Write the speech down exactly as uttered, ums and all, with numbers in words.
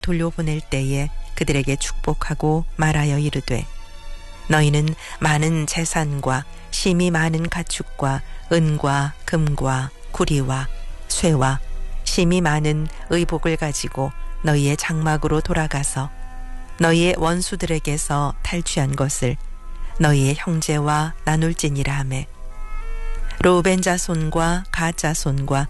돌려보낼 때에 그들에게 축복하고 말하여 이르되 너희는 많은 재산과 심이 많은 가축과 은과 금과 구리와 쇠와 심이 많은 의복을 가지고 너희의 장막으로 돌아가서 너희의 원수들에게서 탈취한 것을 너희의 형제와 나눌지니라 하매, 르우벤 자손과 갓 자손과